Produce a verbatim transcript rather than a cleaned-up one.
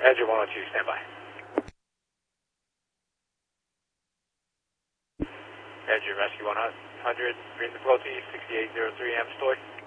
Edge one oh two, stand by. Edge Rescue one hundred, green the flow to sixty-eight oh three Amstoy.